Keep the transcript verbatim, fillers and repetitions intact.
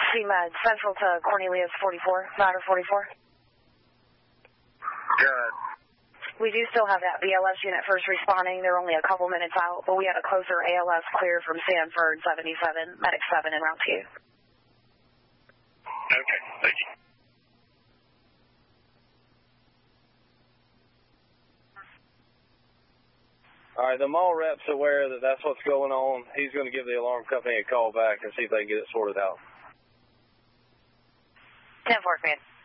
C Med, Central to Cornelius forty-four, Ladder forty-four. Good. We do still have that B L S unit first responding. They're only a couple minutes out, but we had a closer A L S clear from Sanford seventy-seven, Medic seven en route to you. Okay, thank you. All right, the mall rep's aware that that's what's going on. He's going to give the alarm company a call back and see if they can get it sorted out. ten four, man.